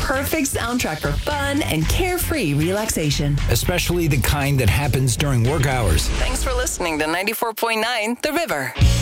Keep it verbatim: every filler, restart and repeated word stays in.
perfect soundtrack for fun and carefree relaxation. Especially the kind that happens during work hours. Thanks for listening to ninety-four point nine The River.